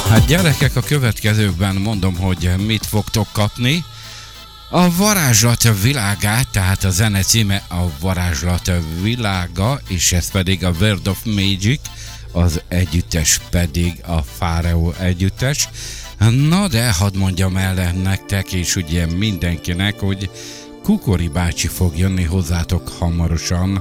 Hát gyerekek, a következőkben mondom, hogy mit fogtok kapni. A varázslat világát, tehát a zene címe a varázslat világa, és ez pedig a World of Magic, az együttes pedig a Pharaoh együttes. Na de hadd mondjam el nektek, és ugye mindenkinek, hogy Kukori bácsi fog jönni hozzátok hamarosan